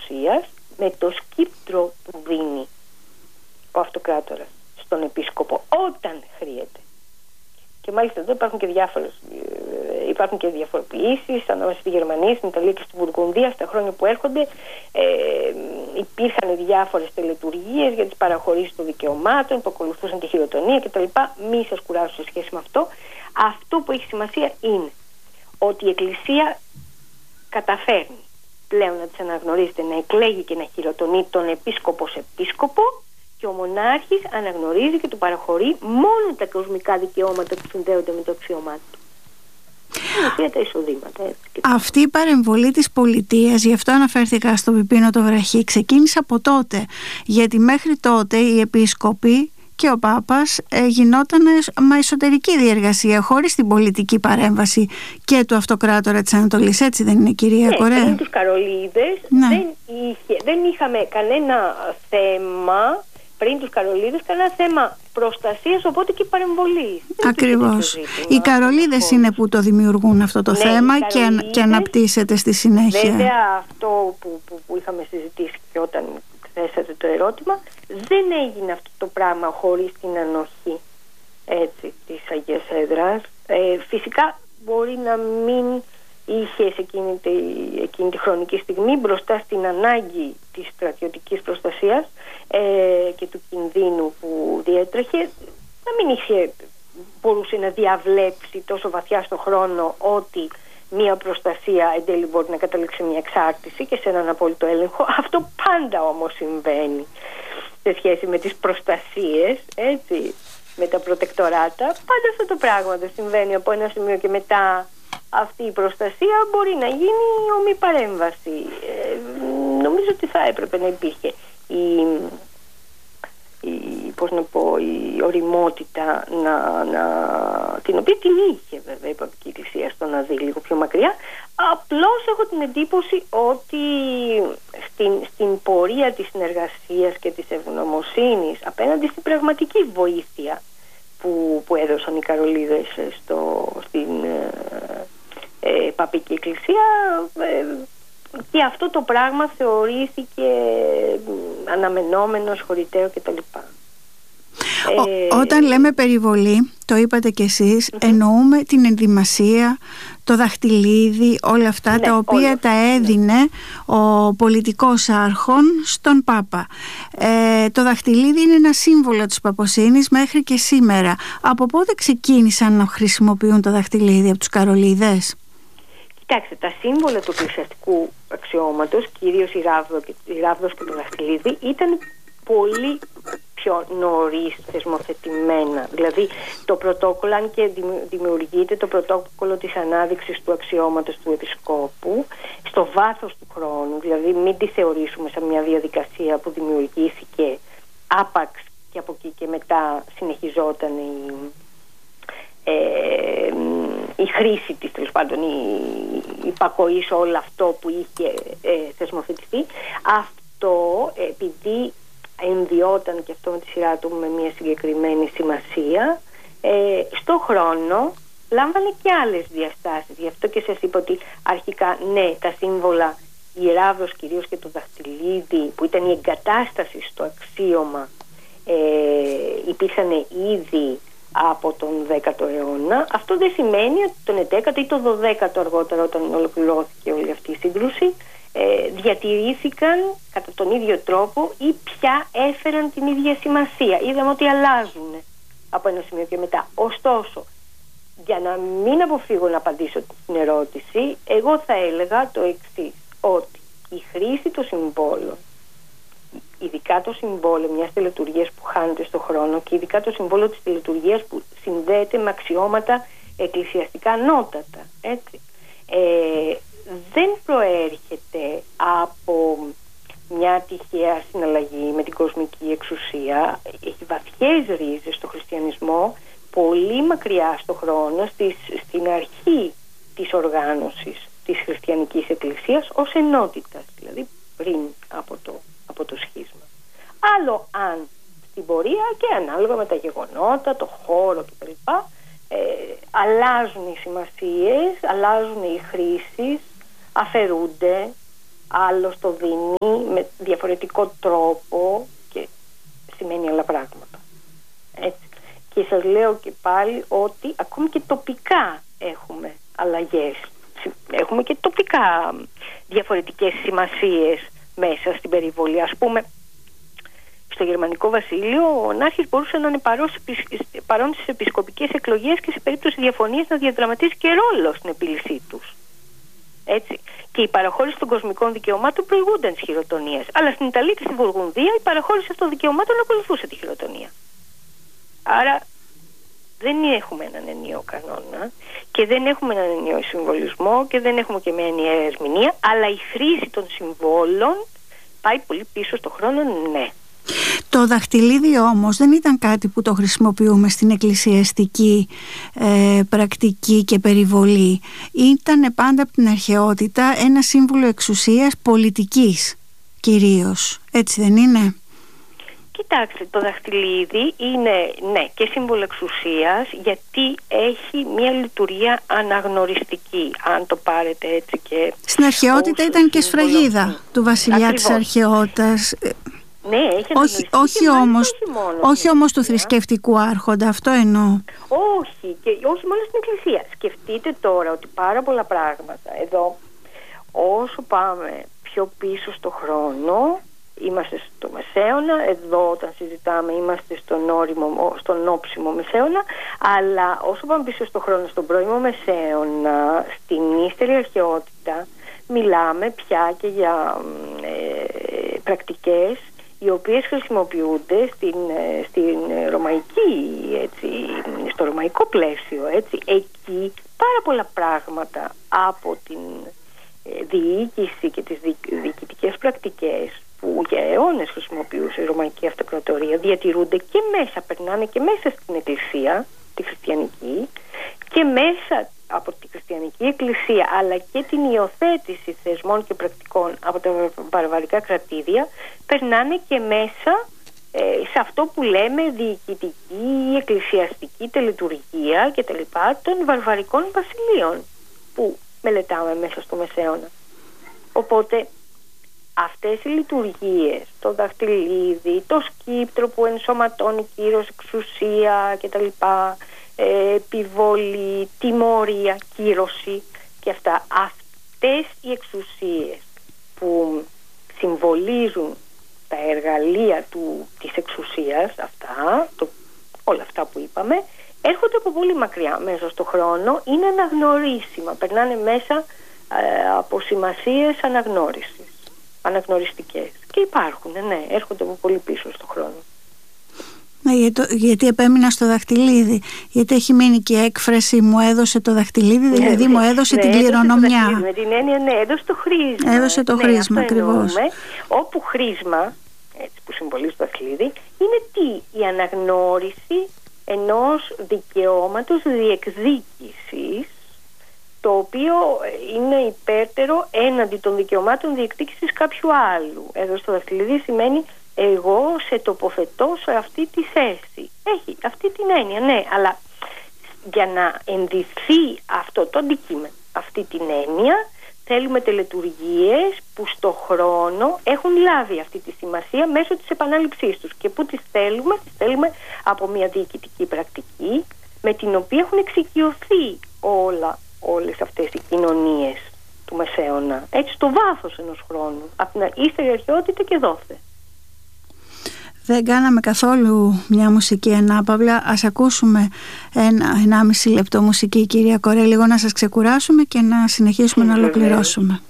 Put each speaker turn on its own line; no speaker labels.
εξουσίας με το σκύπτρο που δίνει ο αυτοκράτορας στον επίσκοπο όταν χρειάζεται. Και μάλιστα εδώ υπάρχουν και διαφοροποιήσεις ανάμεσα στη Γερμανία, στην Ιταλία και στην Βουργουνδία στα χρόνια που έρχονται. Υπήρχαν διάφορες τελετουργίες για τις παραχωρήσεις των δικαιωμάτων που ακολουθούσαν τη χειροτονία κτλ. Μη σας κουράσω σε σχέση με αυτό. Αυτό που έχει σημασία είναι ότι η Εκκλησία καταφέρνει πλέον να τις αναγνωρίζεται, να εκλέγει και να χειροτονεί τον επίσκοπο σε επίσκοπο, και ο μονάρχης αναγνωρίζει και του παραχωρεί μόνο τα κοσμικά δικαιώματα που συνδέονται με το αξίωμά του. Είναι τα εισοδήματα.
Αυτή η παρεμβολή της πολιτείας, γι' αυτό αναφέρθηκα στο Πιπίνο το Βραχή, ξεκίνησε από τότε. Γιατί μέχρι τότε οι επίσκοποι και ο Πάπας γινόταν εσωτερική διεργασία, χωρίς την πολιτική παρέμβαση και του αυτοκράτορα της Ανατολής. Έτσι δεν είναι, κυρία Κορέα?
Πριν τους Καρολίδες δεν είχαμε κανένα θέμα. Πριν τους Καρολίδες κανένα θέμα προστασίας, οπότε και παρεμβολής.
Ακριβώς. Οι Καρολίδες είναι που το δημιουργούν αυτό το θέμα και αναπτύσσεται στη συνέχεια.
Βέβαια αυτό που είχαμε συζητήσει και όταν θέσατε το ερώτημα, δεν έγινε αυτό το πράγμα χωρίς την ανοχή της Αγίας Έδρας. Φυσικά μπορεί να μην είχε σε εκείνη τη χρονική στιγμή, μπροστά στην ανάγκη της στρατιωτικής προστασίας και του κινδύνου που διέτρεχε, να μην μπορούσε να διαβλέψει τόσο βαθιά στον χρόνο ότι μία προστασία εν τέλει μπορεί να καταλήξει μια εξάρτηση και σε έναν απόλυτο έλεγχο. Αυτό πάντα όμως συμβαίνει σε σχέση με τις προστασίες, έτσι, με τα προτεκτοράτα. Πάντα αυτό το πράγμα δεν συμβαίνει από ένα σημείο και μετά. Αυτή η προστασία μπορεί να γίνει ομή παρέμβαση. Νομίζω ότι θα έπρεπε να υπήρχε η οριμότητα την οποία την είχε βέβαια η Παπική Εκκλησία στο να δει λίγο πιο μακριά. Απλώς έχω την εντύπωση ότι στην πορεία της συνεργασίας και της ευγνωμοσύνης απέναντι στην πραγματική βοήθεια που έδωσαν οι Καρολίδες στην Παπική Εκκλησία, και αυτό το πράγμα θεωρήθηκε αναμενόμενο, σχορηταίο κτλ.
Όταν λέμε περιβολή, το είπατε κι εσείς, εννοούμε την ενδυμασία, το δαχτυλίδι, όλα αυτά τα οποία τα έδινε ο πολιτικός άρχον στον Πάπα. Το δαχτυλίδι είναι ένα σύμβολο της παποσύνης μέχρι και σήμερα. Από πότε ξεκίνησαν να χρησιμοποιούν το δαχτυλίδι, από τους Καρολίδες?
Κοιτάξτε, τα σύμβολα του εκκλησιαστικού αξιώματος, κυρίως η ράβδος και το δαχτυλίδι, ήταν πολύ πιο νωρίς θεσμοθετημένα. Δηλαδή το πρωτόκολλο, αν και δημιουργείται το πρωτόκολλο της ανάδειξης του αξιώματος του επισκόπου, στο βάθος του χρόνου, δηλαδή μην τη θεωρήσουμε σαν μια διαδικασία που δημιουργήθηκε άπαξ και από εκεί και μετά συνεχιζόταν η χρήση της, τέλος πάντων η υπακοή σε όλο αυτό που είχε θεσμοθετηθεί. Αυτό επειδή ενδιόταν και αυτό με τη σειρά του με μια συγκεκριμένη σημασία, στο χρόνο λάμβανε και άλλες διαστάσεις. Γι' αυτό και σας είπα ότι αρχικά ναι, τα σύμβολα, η ράβδος κυρίως και το δαχτυλίδι που ήταν η εγκατάσταση στο αξίωμα, υπήρχαν ήδη από τον 10ο αιώνα. Αυτό δεν σημαίνει ότι τον 11ο ή τον 12ο αργότερα, όταν ολοκληρώθηκε όλη αυτή η σύγκρουση, διατηρήθηκαν κατά τον ίδιο τρόπο ή πια έφεραν την ίδια σημασία. Είδαμε ότι αλλάζουν από ένα σημείο και μετά. Ωστόσο, για να μην αποφύγω να απαντήσω την ερώτηση, εγώ θα έλεγα το εξής, ότι η χρήση των συμβόλων, ειδικά το συμβόλαιο μιας τελετουργίας που χάνεται στον χρόνο και ειδικά το συμβόλαιο της τελετουργίας που συνδέεται με αξιώματα εκκλησιαστικά ανώτατα, έτσι, δεν προέρχεται από μια τυχαία συναλλαγή με την κοσμική εξουσία. Έχει βαθιές ρίζες στο χριστιανισμό, πολύ μακριά στο χρόνο, στην αρχή της οργάνωσης της χριστιανικής εκκλησίας ως ενότητας, δηλαδή πριν από το σχίσμα. Άλλο αν στην πορεία και ανάλογα με τα γεγονότα, το χώρο κτλ. Αλλάζουν οι σημασίες, αλλάζουν οι χρήσεις, αφαιρούνται, άλλος το δίνει με διαφορετικό τρόπο και σημαίνει άλλα πράγματα. Έτσι. Και σας λέω και πάλι ότι ακόμη και τοπικά έχουμε αλλαγές. Έχουμε και τοπικά διαφορετικές σημασίες μέσα στην περιβολή. Ας πούμε, στο Γερμανικό Βασίλειο ο Νάρχης μπορούσε να είναι παρόν στις επισκοπικές εκλογές και σε περίπτωση διαφωνίας να διαδραματίσει και ρόλο στην επίλυσή τους. Έτσι. Και η παραχώρηση των κοσμικών δικαιωμάτων προηγούνταν της χειροτονίας. Αλλά στην Ιταλία και στην Βουργουνδία η παραχώρηση αυτών των δικαιωμάτων ακολουθούσε τη χειροτονία. Άρα δεν έχουμε έναν ενιαίο κανόνα και δεν έχουμε έναν ενιαίο συμβολισμό και δεν έχουμε και μια ενιαία ερμηνεία, αλλά η χρήση των συμβόλων πάει πολύ πίσω στο χρόνο, ναι.
Το δαχτυλίδι όμως δεν ήταν κάτι που το χρησιμοποιούμε στην εκκλησιαστική πρακτική και περιβολή. Ήταν πάντα από την αρχαιότητα ένα σύμβολο εξουσίας πολιτικής κυρίως. Έτσι δεν είναι?
Κοιτάξτε, το δαχτυλίδι είναι, ναι, και σύμβολο εξουσίας, γιατί έχει μια λειτουργία αναγνωριστική, αν το πάρετε έτσι. Και
στην αρχαιότητα ήταν και σφραγίδα του βασιλιά της αρχαιότητας.
Ναι, έχει
όχι όμως του θρησκευτικού άρχοντα, αυτό εννοώ.
Όχι, και όχι μόνο στην εκκλησία. Σκεφτείτε τώρα ότι πάρα πολλά πράγματα εδώ, όσο πάμε πιο πίσω στο χρόνο, είμαστε στο Μεσαίωνα, εδώ όταν συζητάμε είμαστε στον όψιμο Μεσαίωνα, αλλά όσο πάμε πίσω στο χρόνο, στον πρώιμο Μεσαίωνα, στην ύστερη αρχαιότητα, μιλάμε πια και για πρακτικές οι οποίες χρησιμοποιούνται στην ρωμαϊκή, έτσι, στο ρωμαϊκό πλαίσιο. Έτσι. Εκεί πάρα πολλά πράγματα από την διοίκηση και τις διοικητικές πρακτικές που για αιώνες χρησιμοποιούσε η Ρωμαϊκή Αυτοκρατορία διατηρούνται και μέσα, περνάνε και μέσα στην Εκκλησία, τη χριστιανική, και μέσα από τη χριστιανική εκκλησία, αλλά και την υιοθέτηση θεσμών και πρακτικών από τα βαρβαρικά κρατήδια, περνάνε και μέσα σε αυτό που λέμε διοικητική, εκκλησιαστική τελετουργία και τα λοιπά των βαρβαρικών βασιλείων που μελετάμε μέσα στο Μεσαίωνα. Οπότε αυτές οι λειτουργίες, το δαχτυλίδι, το σκύπτρο που ενσωματώνει κύρος, εξουσία και τα λοιπά, επιβολή, τιμωρία, κύρωση και αυτά, αυτές οι εξουσίες που συμβολίζουν τα εργαλεία της εξουσίας, όλα αυτά που είπαμε, έρχονται από πολύ μακριά μέσα στο χρόνο, είναι αναγνωρίσιμα, περνάνε μέσα από σημασίες αναγνωριστικές και υπάρχουν, ναι, έρχονται από πολύ πίσω στο χρόνο.
Γιατί επέμεινα στο δαχτυλίδι, γιατί έχει μείνει και η έκφραση μου έδωσε το δαχτυλίδι, δηλαδή μου έδωσε την κληρονομιά.
Με την έννοια, ναι, έδωσε το χρήσμα.
Έδωσε το χρήσμα, ακριβώς.
Όπου χρήσμα, έτσι που συμβολίζει το δαχτυλίδι, είναι η αναγνώριση ενός δικαιώματος διεκδίκησης, το οποίο είναι υπέρτερο έναντι των δικαιωμάτων διεκδίκησης κάποιου άλλου. Έδωσε το δαχτυλίδι σημαίνει εγώ σε τοποθετώ σε αυτή τη θέση. Έχει αυτή την έννοια, ναι, αλλά για να ενδυθεί αυτό το αντικείμενο, αυτή την έννοια, θέλουμε τελετουργίες που στο χρόνο έχουν λάβει αυτή τη σημασία μέσω της επανάληψής τους. Και πού τις θέλουμε από μια διοικητική πρακτική με την οποία έχουν εξοικειωθεί όλες αυτές οι κοινωνίες του Μεσαίωνα, έτσι στο βάθος ενός χρόνου, από την ύστερη αρχαιότητα και δόθε.
Δεν κάναμε καθόλου μια μουσική ανάπαυλα. Ας ακούσουμε 1,5 λεπτό μουσική, κυρία Κορέ, λίγο να σας ξεκουράσουμε και να συνεχίσουμε να ολοκληρώσουμε.